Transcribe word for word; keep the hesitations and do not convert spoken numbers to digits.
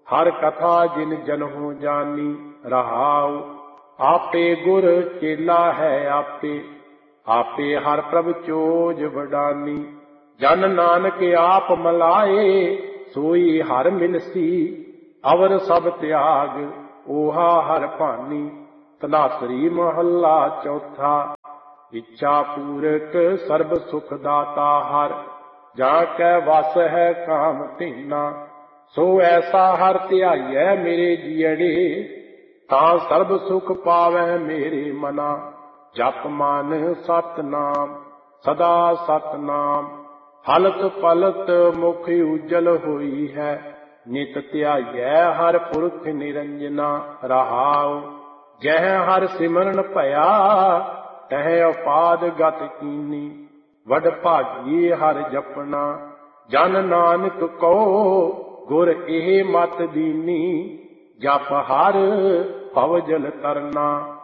हर कथा जिन जनहु जानी। रहाउ आपे गुर चेला है आपे, आपे हर प्रभ चोज बडानी। जन नानक आप मलाए, सोई हर मिलसी। अवर सब त्याग ओहा हर भानी। तनासरी महला चौथा। इच्छा पूरक सर्ब सुख दाता हर, जाकै वस है काम धीना। सो ऐसा हर ध्याइयै मेरे जियड़े, तां सर्ब सुख पावै मेरे मना। जप मन सतनाम सदा सतनाम, हलत पलत मुख उज्जल होई है। नित ध्याइयै हर पुरख निरंजना। रहाउ जह हर सिमरन भया, तह उपाद गत कीनी। वड भागी हर जपना, जन नानक कहो गुर एह मत दीनी। जप हर भव जल तरना।